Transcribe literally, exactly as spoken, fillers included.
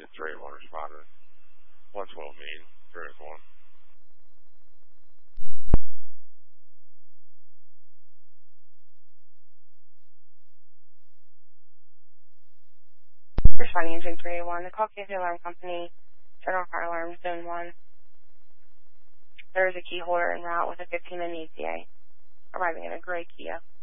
Agent three one responded. one twelve Main, three oh one. Responding Agent three oh one, the Caucasian Alarm Company, General Fire Alarm, Zone one. There is a key holder en route with a fifteen minute E T A, arriving in a gray Kia.